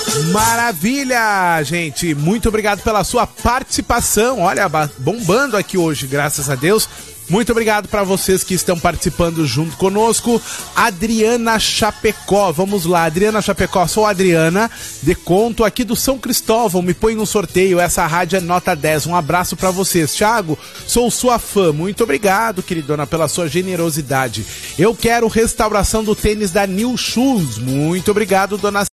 Maravilha, gente. Muito obrigado pela sua participação. Olha, bombando aqui hoje, graças a Deus. Muito obrigado para vocês que estão participando junto conosco. Adriana Chapecó, vamos lá, Adriana Chapecó, sou a Adriana, de Conto, aqui do São Cristóvão, me põe no sorteio, essa rádio é nota 10, um abraço para vocês. Thiago, sou sua fã, muito obrigado, queridona, pela sua generosidade. Eu quero restauração do tênis da New Shoes, muito obrigado, dona